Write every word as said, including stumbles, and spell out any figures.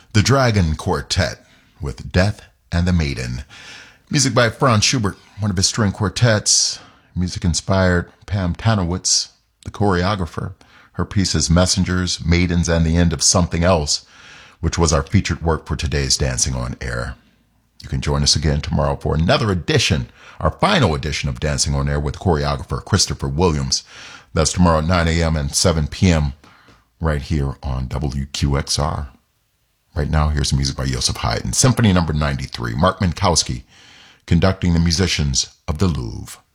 The Dragon Quartet with Death and the Maiden. Music by Franz Schubert, one of his string quartets. Music inspired Pam Tanowitz, the choreographer. Her pieces Messengers, Maidens, and the End of Something Else, which was our featured work for today's Dancing on Air. You can join us again tomorrow for another edition, our final edition of Dancing on Air with choreographer Christopher Williams. That's tomorrow at nine a.m. and seven p.m. right here on W Q X R. Right now, here's music by Joseph Haydn, Symphony number ninety-three, Mark Minkowski conducting the musicians of the Louvre.